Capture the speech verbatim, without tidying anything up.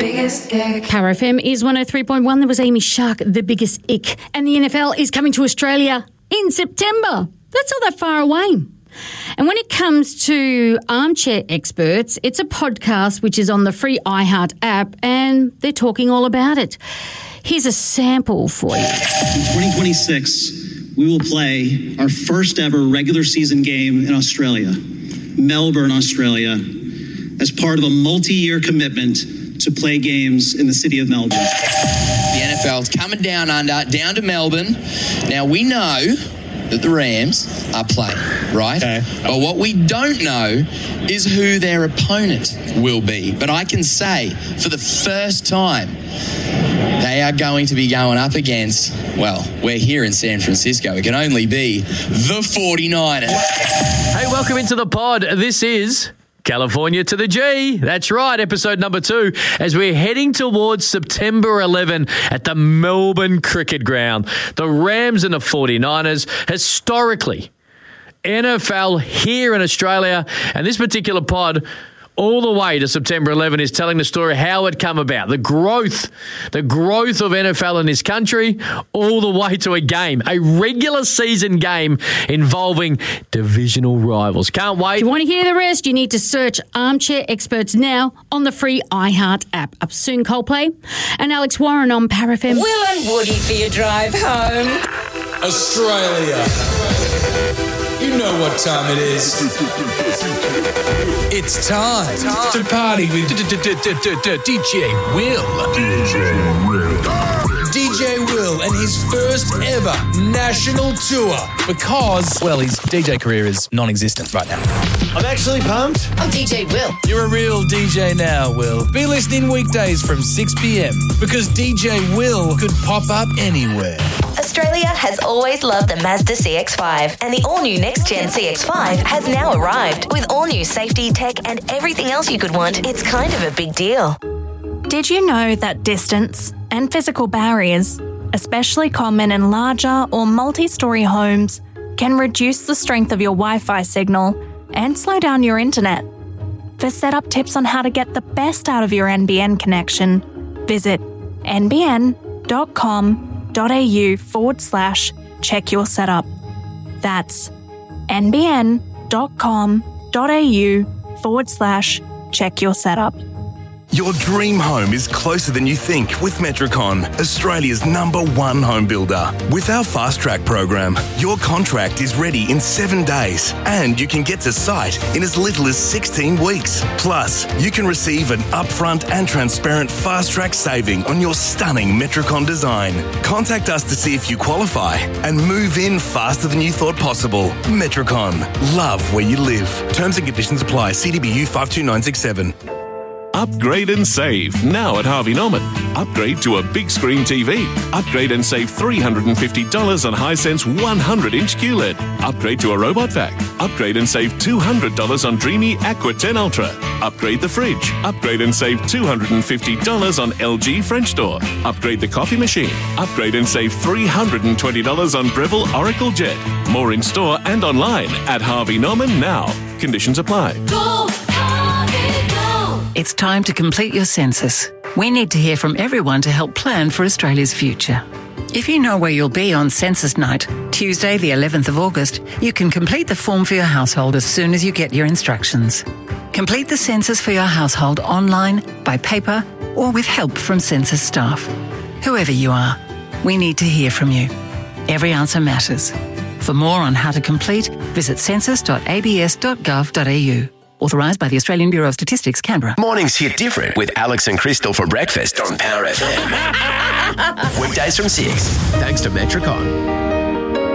biggest ick. Power F M is one oh three point one. There was Amy Shark, The Biggest Ick. And the N F L is coming to Australia in September. That's not that far away. And when it comes to Armchair Experts, it's a podcast which is on the free iHeart app, and they're talking all about it. Here's a sample for you. In twenty twenty-six, we will play our first ever regular season game in Australia, Melbourne, Australia, as part of a multi-year commitment to play games in the city of Melbourne. The N F L's coming down under, down to Melbourne. Now, we know that the Rams are playing, right? Okay. But what we don't know is who their opponent will be. But I can say, for the first time, they are going to be going up against, well, we're here in San Francisco. It can only be the forty-niners. Hey, welcome into the pod. This is California to the G. That's right, episode number two, as we're heading towards September eleventh at the Melbourne Cricket Ground. The Rams and the forty-niners, historically, N F L here in Australia, and this particular pod, all the way to September eleventh, is telling the story how it come about, the growth, the growth of N F L in this country, all the way to a game, a regular season game involving divisional rivals. Can't wait. If you want to hear the rest, you need to search Armchair Experts now on the free iHeart app. Up soon, Coldplay and Alex Warren on Power F M. Will and Woody for your drive home. Australia. You know what time it is. It's time to party with D J Will. D J Will. D J Will and his first ever national tour because, well, his D J career is non-existent right now. I'm actually pumped. I'm D J Will. You're a real D J now, Will. Be listening weekdays from six p.m. because D J Will could pop up anywhere. Australia has always loved the Mazda C X five, and the all-new next-gen C X five has now arrived. With all-new safety, tech, and everything else you could want, it's kind of a big deal. Did you know that distance and physical barriers, especially common in larger or multi-storey homes, can reduce the strength of your Wi-Fi signal and slow down your internet? For setup tips on how to get the best out of your N B N connection, visit nbn.com au forward slash check your setup. That's nbn.com.au forward slash check your setup. Your dream home is closer than you think with Metricon, Australia's number one home builder. With our Fast Track program, your contract is ready in seven days and you can get to site in as little as sixteen weeks. Plus, you can receive an upfront and transparent Fast Track saving on your stunning Metricon design. Contact us to see if you qualify and move in faster than you thought possible. Metricon, love where you live. Terms and conditions apply. C D B U five two nine six seven. Upgrade and save now at Harvey Norman. Upgrade to a big screen T V. Upgrade and save three hundred fifty dollars on Hisense one hundred inch Q L E D. Upgrade to a robot vac. Upgrade and save two hundred dollars on Dreamy Aqua ten Ultra. Upgrade the fridge. Upgrade and save two hundred fifty dollars on L G French door. Upgrade the coffee machine. Upgrade and save three hundred twenty dollars on Breville Oracle Jet. More in store and online at Harvey Norman now. Conditions apply. Go, Harvey, go. It's time to complete your census. We need to hear from everyone to help plan for Australia's future. If you know where you'll be on census night, Tuesday the eleventh of August, you can complete the form for your household as soon as you get your instructions. Complete the census for your household online, by paper, or with help from census staff. Whoever you are, we need to hear from you. Every answer matters. For more on how to complete, visit census dot a b s dot gov dot a u. Authorised by the Australian Bureau of Statistics, Canberra. Mornings hit different with Alex and Crystal for breakfast on Power F M. Weekdays from six. Thanks to Metricon.